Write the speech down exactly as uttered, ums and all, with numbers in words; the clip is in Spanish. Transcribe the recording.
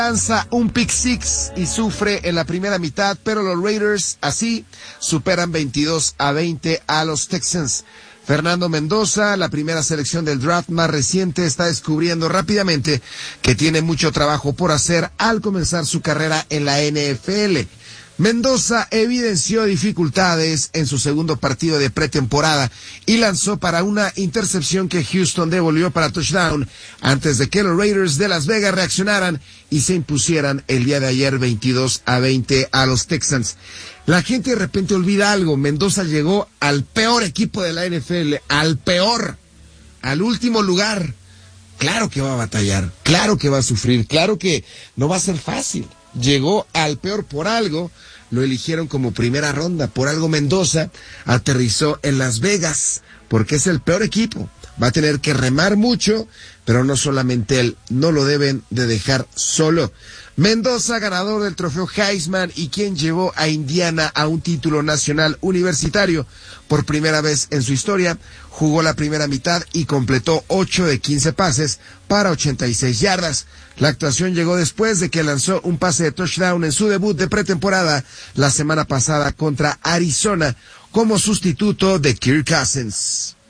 lanza un pick six y sufre en la primera mitad, pero los Raiders así superan veintidós a veinte a los Texans. Fernando Mendoza, la primera selección del draft más reciente, está descubriendo rápidamente que tiene mucho trabajo por hacer al comenzar su carrera en la N F L. Mendoza evidenció dificultades en su segundo partido de pretemporada y lanzó para una intercepción que Houston devolvió para touchdown antes de que los Raiders de Las Vegas reaccionaran y se impusieran el día de ayer veintidós a veinte a los Texans. La gente de repente olvida algo. Mendoza llegó al peor equipo de la N F L, al peor, al último lugar. Claro que va a batallar, claro que va a sufrir, claro que no va a ser fácil. Llegó al peor por algo, lo eligieron como primera ronda, por algo Mendoza aterrizó en Las Vegas, porque es el peor equipo. Va a tener que remar mucho, pero no solamente él, no lo deben de dejar solo. Mendoza, ganador del trofeo Heisman y quien llevó a Indiana a un título nacional universitario por primera vez en su historia, jugó la primera mitad y completó ocho de quince pases para ochenta y seis yardas. La actuación llegó después de que lanzó un pase de touchdown en su debut de pretemporada la semana pasada contra Arizona como sustituto de Kirk Cousins.